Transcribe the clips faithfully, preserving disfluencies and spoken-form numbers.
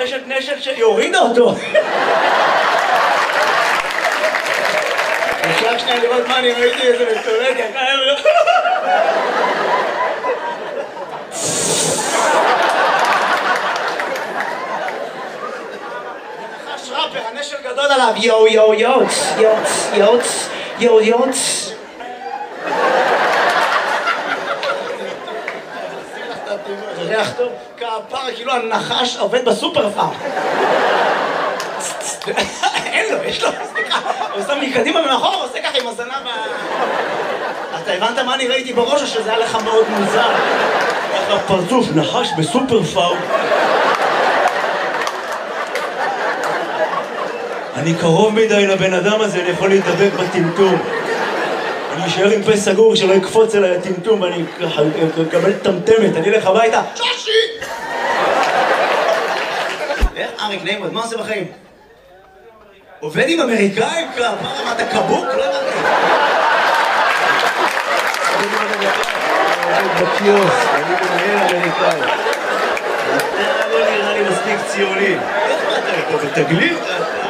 אשת נשק שיורידה אותו. אפשר שנייה לראות מה אני ראיתי איזה מסתובב, נחש ראפר, הנשל גדול עליו, יו יו יוץ, יוץ, יוץ, יו יוץ. זה ריח טוב, כפר, כאילו הנחש עובד בסופר פארם. אין לו, יש לו, סליחה, הוא שם מקדימה ומאחור, הוא עושה ככה עם הזנב ה... אתה הבנת מה אני ראיתי בראש או שזה היה לך מאוד מוזר? איך הפרצוף נחש בסופר פארם? אני קרוב מדי לבן אדם הזה, אני יכול להתדבק בטמטום. אני אשאר עם פה סגור שלא יקפוץ אליי הטמטום ואני אקבל טמטמת, אני אלך הביתה. שושי! איך אריק נעימות, מה עושה בחיים? עובד עם אמריקאים? מה, אתה קבוק? לא הבנתי. עובד בקיוס, אני מנהל אמריקאי. אתה לא נראה לי מספיק ציוני. איך מה אתה פה בתגלית?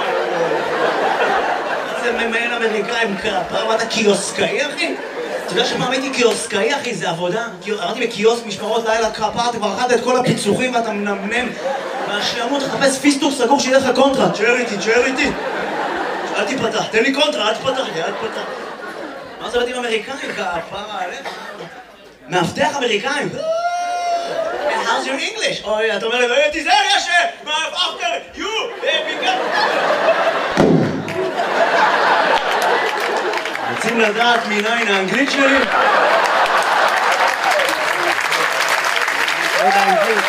זה ממהל אמריקאים כפר, מה אתה קיוסקאי אחי? אתה יודע שפעם הייתי קיוסקאי אחי, זה עבודה? אמרתי בקיוסק משמרות לילה כפר, אתה כבר אכלת את כל הפיצוחים ואתה מנמנם והשעמות, תחפש פיסטוק סגור שיהיה לך קונטרה. תשאר איתי, תשאר איתי. אל תיפתח, תן לי קונטרה, אל תפתח לי, אל תפתח. מה זה בתים אמריקאים כפר עליך? מאבטח אמריקאים. How's your English? אוי, אתה אומר לי, תיזהר יש, after you, baby. רוצים לדעת מניין האנגלית שלי? לא יודע אנגלית.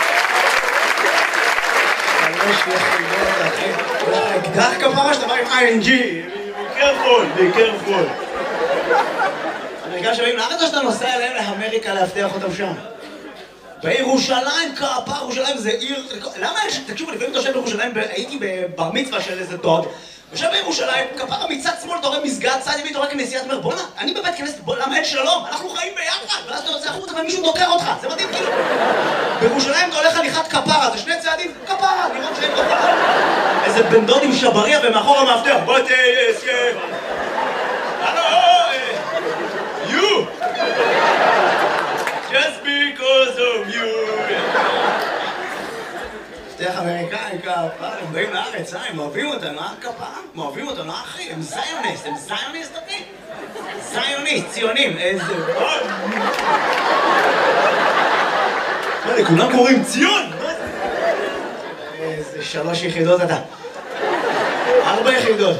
אני יש לי חיבור, אחי. יש לך אקדח כפרה שאתה בא עם איי אן ג'י. be careful, be careful. אמריקאים שבאים לארץ או שאתה נוסע אליהם לאמריקה להבטיח אותם שם? בירושלים, כפר, ירושלים זה עיר... למה יש... תקשיבו, לפעמים אתה יושב בירושלים, הייתי בבר מצווה של איזה דוד, יושב בירושלים, כפר מצד שמאל, אתה רואה מסגד, צד ימין, אתה רואה כנסיית, אומר, בוא'נה, אני בבית כנסת, בוא, למה אין שלום? אנחנו חיים ביחד, ואז אתה יוצא החוצה ומישהו דוקר אותך, זה מדהים כאילו. בירושלים אתה הולך הליכת כפרה, זה שני צעדים, כפרה, לראות שאין כפרה. איזה בן דוד עם שבריה ומאחור המאבטח, בוא תהיה הסכם. הלו, you! Just because of you! שתיך אמריקאים כפר, הם באים לארץ, אה? הם אוהבים אותנו, אה כפר? הם אוהבים אותנו, אחי? הם זיוניסט, הם זיוניסט, אחי? זיוניסט, ציונים, איזה... מה זה, כולם קוראים ציון? איזה שלוש יחידות אתה. ארבע יחידות.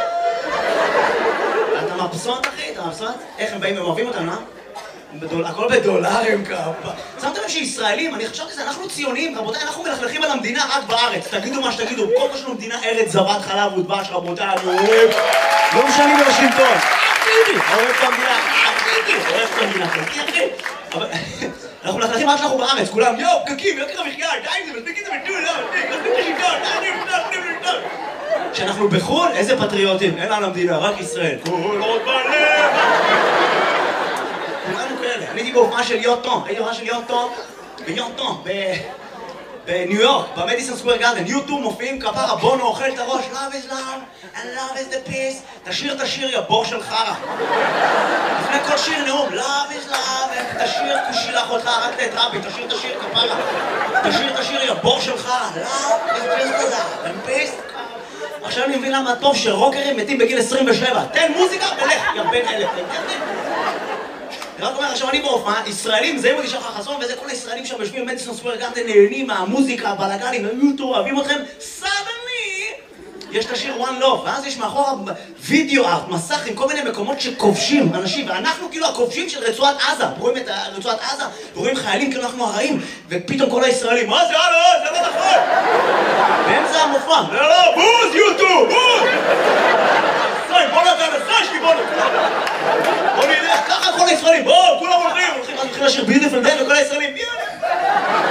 אתה מבסוט, אחי? אתה מבסוט? איך הם באים, הם אוהבים אותנו, אה? הכל בדולרים כפה. שמתם לב שישראלים, אני חשבתי שזה, אנחנו ציונים, רבותיי, אנחנו מלכלכים על המדינה רק בארץ. תגידו מה שתגידו, כל מה שלנו מדינה ארץ זבת חלב ודבש, רבותיי, אני אוהב. לא משנים בשלטון. אחיתי, אוהב את המדינה, אחיתי, אוהב את המדינה, אחיתי. אבל אנחנו מלכלכים רק שאנחנו בארץ, כולם, יואו, פקקים, יוקר המחיה, די, זה מספיק את זה בטול, לא, מספיק, מספיק את השלטון, די, די, די, די. כשאנחנו בחו"ל, איזה פטריוטים, אין על המדינה, רק ישראל. כל עוד בלב. כולנו כאלה. אני הייתי בהופעה של יוטון, הייתי בהופעה של יוטון ביוטון, בניו יורק, במדיסון סקוור גארדן. יוטו מופיעים כפרה, בונו אוכל את הראש, love is love and love is the peace. תשיר, תשיר, יא בור של חרה. לפני כל שיר נאום, love is love, תשיר, תשילח אותך, רק את רבי, תשיר, תשיר, כפרה. תשיר, תשיר, יא בור של חרה, love is just love and peace. עכשיו אני מבין למה טוב שרוקרים מתים בגיל עשרים ושבע. תן מוזיקה ולך, יא בן אלף. רק אומר, עכשיו אני בהופעה, ישראלים, זה מודי שחר חסון וזה כל הישראלים שם יושבים במדיסון סקוור גארדן נהנים מהמוזיקה, הבלגנים, היוטו, אוהבים אתכם, סדני! יש את השיר One Love, ואז יש מאחורה וידאו ארט, מסך עם כל מיני מקומות שכובשים אנשים, ואנחנו כאילו הכובשים של רצועת עזה, רואים את רצועת עזה, ורואים חיילים כאילו אנחנו הרעים, ופתאום כל הישראלים, מה זה? לא, זה לא נכון! באמצע המופע, לא, לא, בוז, יוטו, בוז! בוא נתן, סשקי, בוא נתן! בוא נלך, ככה כל הישראלים, בואו, כולם הולכים, הולכים לשיר ביוטיפול דיי וכל הישראלים, יאללה!